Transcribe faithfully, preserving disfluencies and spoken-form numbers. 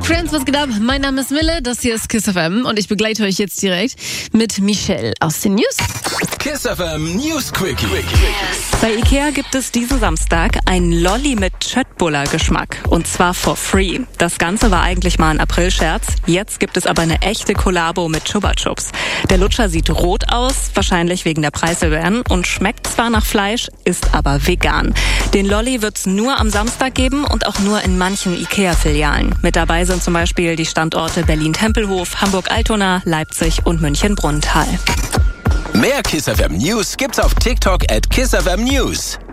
Friends, was geht ab? Mein Name ist Mille, das hier ist Kiss F M und ich begleite euch jetzt direkt mit Michelle aus den News. Kiss F M News Quickie. Bei Ikea gibt es diesen Samstag ein Lolli mit Chöttbuller-Geschmack. Und zwar for free. Das Ganze war eigentlich mal ein Aprilscherz. Jetzt gibt es aber eine echte Kollabo mit Chupa Chups. Der Lutscher sieht rot aus, wahrscheinlich wegen der Preiserhöhung, und schmeckt zwar nach Fleisch, ist aber vegan. Den Lolli wird's nur am Samstag geben und auch nur in manchen Ikea-Filialen. Mit dabei sind zum Beispiel die Standorte Berlin-Tempelhof, Hamburg-Altona, Leipzig und München-Brunnthal. Mehr Kiss F M News gibt's auf TikTok at Kiss F M News.